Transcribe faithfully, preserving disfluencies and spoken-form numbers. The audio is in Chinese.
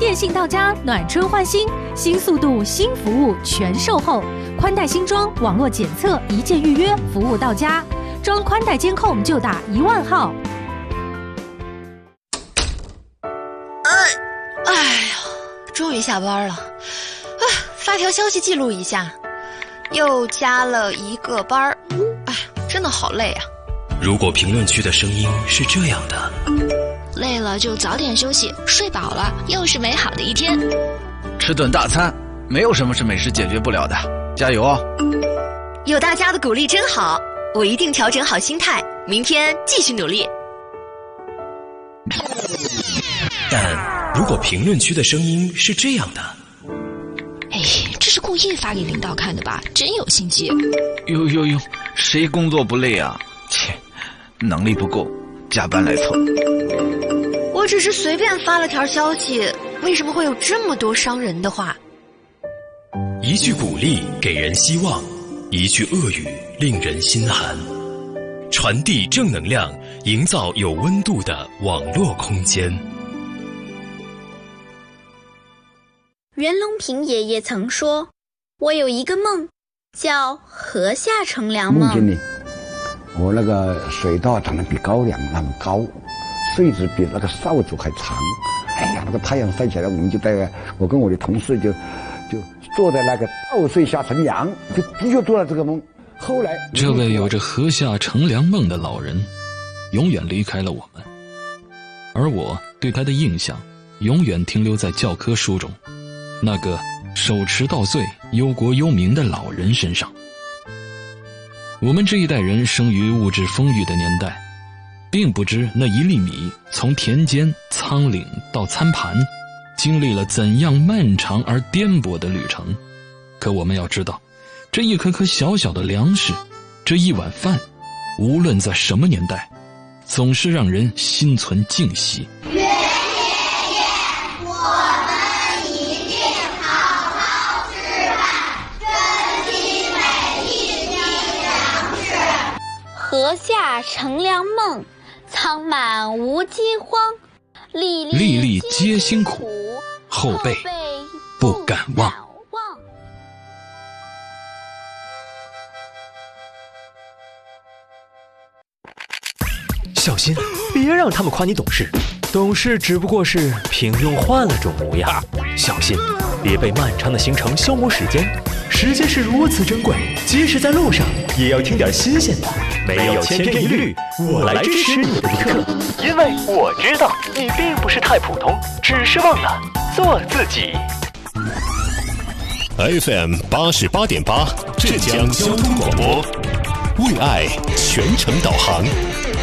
电信到家，暖春换新，新速度、新服务，全售后。宽带新装，网络检测，一键预约，服务到家。装宽带监控就打一万号。 哎，哎呀，终于下班了。啊，发条消息记录一下，又加了一个班儿。哎，真的好累啊。 如果评论区的声音是这样的， 累了就早点休息，睡饱了又是美好的一天。 吃顿大餐，没有什么是美食解决不了的，加油哦！ 有大家的鼓励真好，我一定调整好心态，明天继续努力。 但如果评论区的声音是这样的， 哎，这是故意发给领导看的吧？真有心机。 呦呦呦，谁工作不累啊？切，能力不够，加班来凑。 我只是随便发了条消息，为什么会有这么多伤人的话？ 一句鼓励给人希望，一句恶语令人心寒。传递正能量，营造有温度的网络空间。 袁隆平爷爷曾说，我有一个梦，叫河下乘凉梦。 梦见呢，我那个水稻长得比高粱那么高，穗子比那个扫帚还长。哎呀，那个太阳晒起来，我们就在我跟我的同事就就坐在那个稻穗下乘凉，就就做了这个梦。后来这位有着河下乘凉梦的老人永远离开了我们，而我对他的印象永远停留在教科书中那个手持稻穗忧国忧民的老人身上。我们这一代人生于物质丰裕的年代，并不知那一粒米从田间仓廪到餐盘经历了怎样漫长而颠簸的旅程。可我们要知道，这一颗颗小小的粮食，这一碗饭，无论在什么年代，总是让人心存敬惜。 袁爷爷，我们一定好好吃饭，珍惜每一滴粮食。 河下乘凉梦，仓满无饥荒，粒粒粒皆辛苦，后辈不敢忘。 小心，别让他们夸你懂事，懂事只不过是平庸换了种模样。小心，别被漫长的行程消磨时间，时间是如此珍贵，即使在路上也要听点新鲜的。没有千篇一律，我来支持你的一刻，因为我知道你并不是太普通，只是忘了做自己。 F M 八十八点八，浙江交通广播，为爱全程导航。